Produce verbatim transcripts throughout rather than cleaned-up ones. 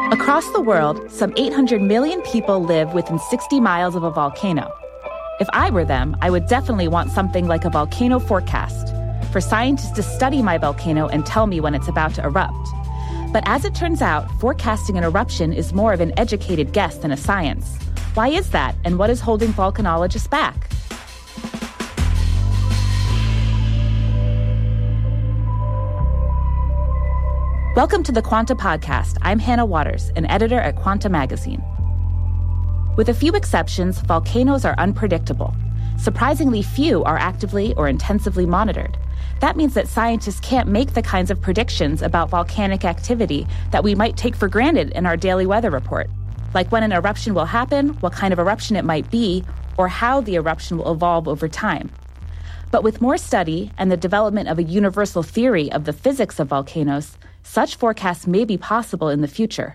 Across the world, some eight hundred million people live within sixty miles of a volcano. If I were them, I would definitely want something like a volcano forecast for scientists to study my volcano and tell me when it's about to erupt. But as it turns out, forecasting an eruption is more of an educated guess than a science. Why is that, and what is holding volcanologists back? Welcome to the Quanta Podcast. I'm Hannah Waters, an editor at Quanta Magazine. With a few exceptions, volcanoes are unpredictable. Surprisingly few are actively or intensively monitored. That means that scientists can't make the kinds of predictions about volcanic activity that we might take for granted in our daily weather report, like when an eruption will happen, what kind of eruption it might be, or how the eruption will evolve over time. But with more study and the development of a universal theory of the physics of volcanoes, such forecasts may be possible in the future.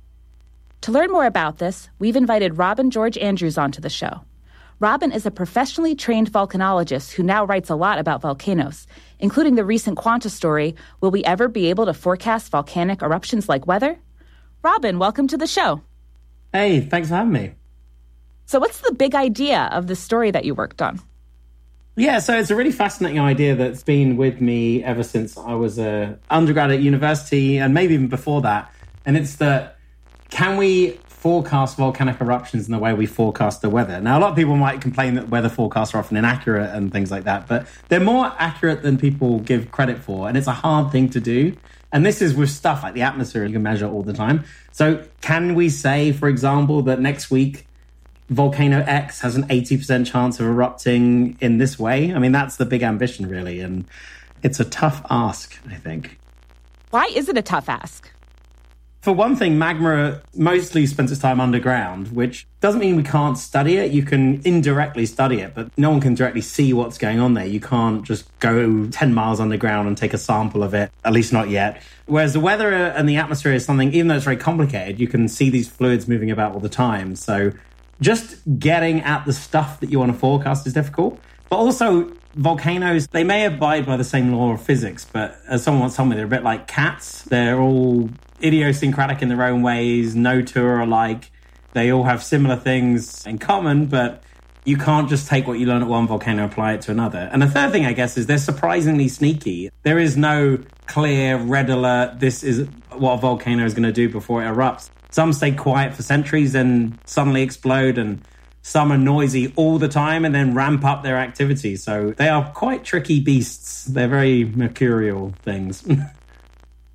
To learn more about this, we've invited Robin George Andrews onto the show. Robin is a professionally trained volcanologist who now writes a lot about volcanoes, including the recent Quanta story, Will We Ever Be Able to Forecast Volcanic Eruptions Like Weather? Robin, welcome to the show. Hey, thanks for having me. So what's the big idea of the story that you worked on? Yeah, so it's a really fascinating idea that's been with me ever since I was an undergrad at university and maybe even before that. And it's that, can we forecast volcanic eruptions in the way we forecast the weather? Now, a lot of people might complain that weather forecasts are often inaccurate and things like that, but they're more accurate than people give credit for. And it's a hard thing to do. And this is with stuff like the atmosphere you can measure all the time. So can we say, for example, that next week, Volcano X has an eighty percent chance of erupting in this way? I mean, that's the big ambition, really. And it's a tough ask, I think. Why is it a tough ask? For one thing, magma mostly spends its time underground, which doesn't mean we can't study it. You can indirectly study it, but no one can directly see what's going on there. You can't just go ten miles underground and take a sample of it, at least not yet. Whereas the weather and the atmosphere is something, even though it's very complicated, you can see these fluids moving about all the time. So just getting at the stuff that you want to forecast is difficult. But also, volcanoes, they may abide by the same law of physics, but as someone once told me, they're a bit like cats. They're all idiosyncratic in their own ways. No two are alike. They all have similar things in common, but you can't just take what you learn at one volcano and apply it to another. And the third thing, I guess, is they're surprisingly sneaky. There is no clear red alert, this is what a volcano is going to do before it erupts. Some stay quiet for centuries and suddenly explode, and some are noisy all the time and then ramp up their activity. So they are quite tricky beasts. They're very mercurial things.